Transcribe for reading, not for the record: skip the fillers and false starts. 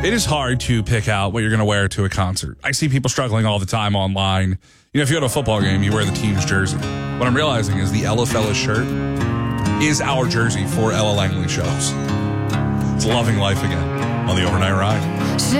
It is hard to pick out what you're going to wear to a concert. I see people struggling all the time online. You know, if you go to a football game, you wear the team's jersey. What I'm realizing is the Ella Fellas shirt is our jersey for Ella Langley shows. It's loving life again on the Overnight Ride.